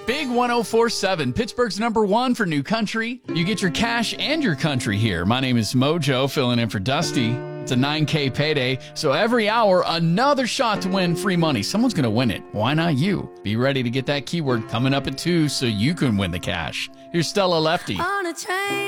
Big 104.7, Pittsburgh's #1 for new country. You get your cash and your country here. My name is Mojo, filling in for Dusty. It's a $9K payday, so every hour, another shot to win free money. Someone's going to win it. Why not you? Be ready to get that keyword coming up at 2 so you can win the cash. Here's Stella Lefty. On a train.